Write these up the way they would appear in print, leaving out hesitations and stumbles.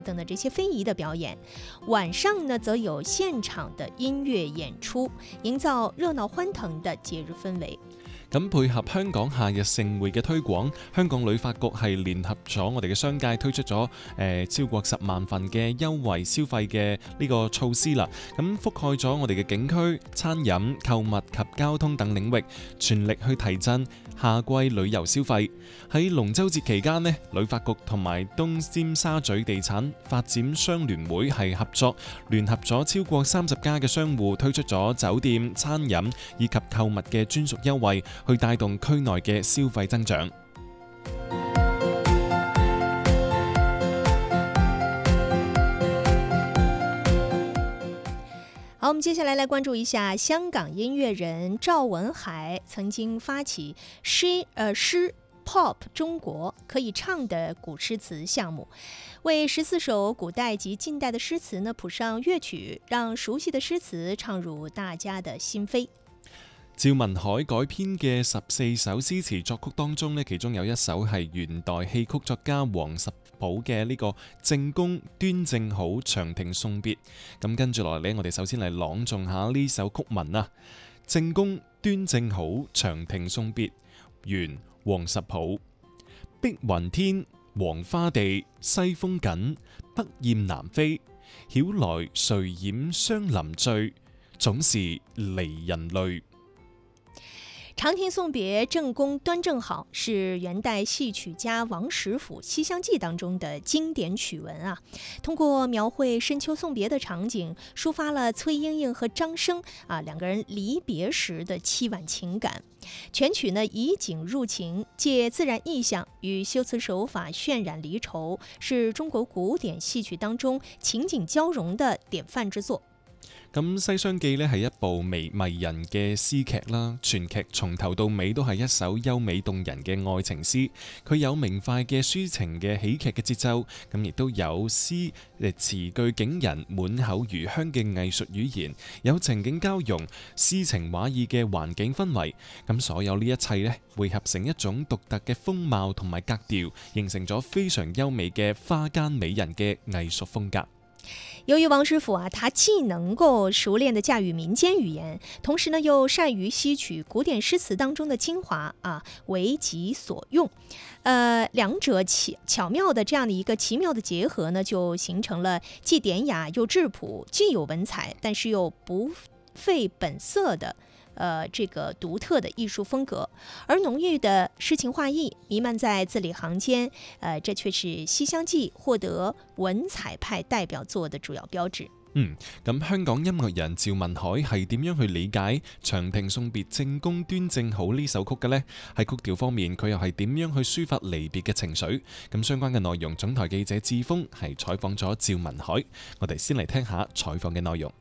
等的这些非遗的表演，晚上呢则有現場的音樂演出，營造熱鬧歡騰的節日氛圍。 咁配合香港夏日盛會嘅推廣，香港旅發局係聯合咗我哋嘅商界推出咗超過10萬份嘅優惠消費嘅呢個措施啦。咁覆蓋咗我哋嘅景區、餐飲、購物及交通等領域，全力去提振夏季旅遊消費。喺龍舟節期間呢，旅發局同埋東尖沙咀地產發展商聯會係合作，聯合咗超過30家嘅商戶推出咗酒店、餐飲以及購物嘅專屬優惠，去帶動區內嘅消費增長。 好，我們接下來關注一下香港音樂人趙文海曾經發起詩 Pop 中國可以唱的古詩詞項目，為14首古代及近代的詩詞呢譜上樂曲，讓熟悉的詩詞唱入大家的心扉。 趙文海改編嘅14首詩詞作曲當中呢，其中有一首係元代戲曲作家王實甫嘅呢個正宮端正好長亭送別。咁跟住落嚟呢，我哋首先嚟朗誦下呢首曲文啊。正宮端正好長亭送別，元王實甫。碧雲天，黃花地，西風緊，北雁南飛。曉來誰掩霜林醉，總是離人淚。 長亭送別，正宮端正好，是元代戲曲家王實甫《西廂記》當中的經典曲文啊。通過描繪深秋送別的場景，抒發了崔鶯鶯和張生兩個人離別時的凄婉情感。全曲呢以景入情，借自然意象與修辭手法渲染離愁，是中國古典戲曲當中情景交融的典範之作。 咁《西廂記》呢係一部迷人嘅詩劇啦，全劇從頭到尾都係一首優美動人嘅愛情詩。佢有明快嘅抒情嘅喜劇嘅節奏，咁亦都有詞句景人、滿口餘香嘅藝術語言，有情景交融、詩情畫意嘅環境氛圍。咁所有呢一切呢，匯合成一種獨特嘅風貌同埋格調，形成咗非常優美嘅花間美人嘅藝術風格。 由於王實甫他既能夠熟練地駕馭民間語言，同時呢又善於吸取古典詩詞當中的精華為己所用，兩者巧妙的這樣的一個奇妙的結合呢，就形成了既典雅又質樸，既有文采，但是又不費本色的這個獨特的藝術風格，而濃郁的詩情畫意彌漫在字裏行間，這卻是《西廂記》獲得文采派代表作的主要標誌。 咁香港音樂人趙文海係點樣去理解《長亭送別正宮端正好》呢首曲嘅呢？喺曲調方面，佢又係點樣去抒發離別嘅情緒？咁相關嘅內容，總台記者志峰係採訪咗趙文海，我哋先嚟聽下採訪嘅內容。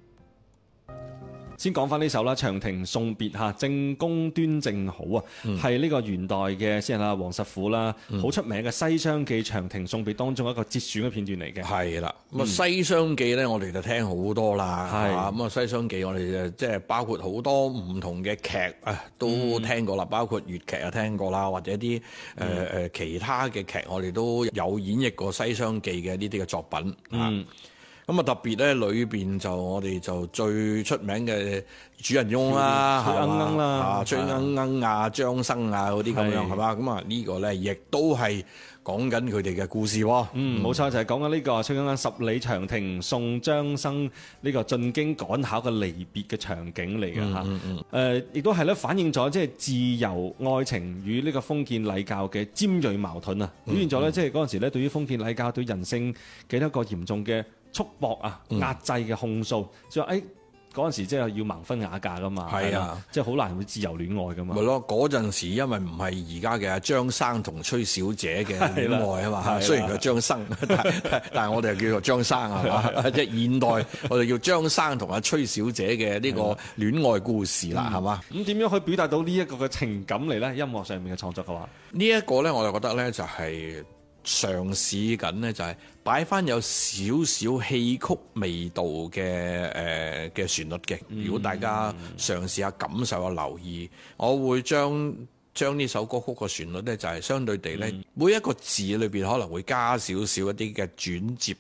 先講翻呢首啦，《長亭送別》嚇，正宮端正好啊，係呢個元代嘅詩人啦，王實甫啦，好出名嘅《西廂記》《長亭送別》當中一個節選嘅片段嚟嘅。 係啦，咁《西廂記》咧，我哋就聽好多啦，咁啊《西廂記》我哋就即係包括好多唔同嘅劇都聽過啦，包括粵劇聽過啦，或者啲其他嘅劇我哋都有演繹過《西廂記》嘅呢啲嘅作品咁啊特別咧，裏邊就我哋就最出名嘅主人翁啦， 崔鶯鶯啦， 崔鶯鶯啊、張生啊嗰啲咁樣係嘛？咁啊呢個咧亦都係講緊佢哋嘅故事喎。 冇錯，就係講緊呢個崔鶯鶯十里長亭送張生呢個進京趕考嘅離別嘅場景嚟嘅嚇。亦都係咧反映咗即係自由愛情與呢個封建禮教嘅尖鋭矛盾啊，表現咗咧即係嗰陣時咧對於封建禮教對人性幾多個嚴重嘅束縛壓制嘅控訴，即係話嗰陣時即係要盲婚啞嫁噶嘛， 係啊， 即係好難會自由戀愛噶嘛。 咪咯，嗰陣時因為唔係而家嘅張生同崔小姐嘅戀愛啊嘛，雖然佢係張生，但係我哋係叫做張生係嘛，即係現代我哋叫張生同阿崔小姐嘅呢個戀愛故事啦，係嘛？ 咁點樣可以表達到呢一個嘅情感嚟咧？音樂上面嘅創作嘅話， 呢一個咧我就覺得咧就係嘗試緊呢，就係擺翻有少少戲曲味道嘅旋律嘅。如果大家嘗試下感受下留意，我會將呢首歌曲個旋律呢，就係相對地呢，每一個字裏邊可能會加少少一啲嘅轉接